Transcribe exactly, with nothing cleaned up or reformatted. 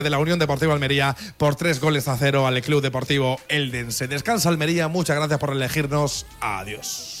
de la Unión Deportiva Almería por tres goles a cero al Club Deportivo Eldense. Descansa Almería, muchas gracias por elegirnos. Adiós.